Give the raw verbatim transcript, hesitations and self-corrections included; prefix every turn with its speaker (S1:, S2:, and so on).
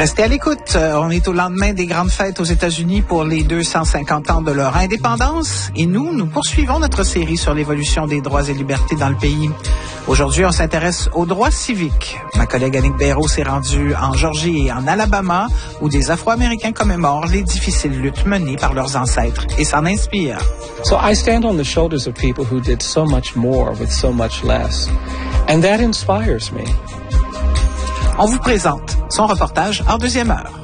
S1: Restez à l'écoute. On est au lendemain des grandes fêtes aux États-Unis pour les deux cent cinquante ans de leur indépendance. Et nous, nous poursuivons notre série sur l'évolution des droits et libertés dans le pays. Aujourd'hui, on s'intéresse aux droits civiques. Ma collègue Annick Béraud s'est rendue en Georgie et en Alabama, où des Afro-Américains commémorent les difficiles luttes menées par leurs ancêtres et s'en inspirent.
S2: So I stand on the shoulders of people who did so much more with so much less. And that inspires me.
S1: On vous présente son reportage en deuxième heure.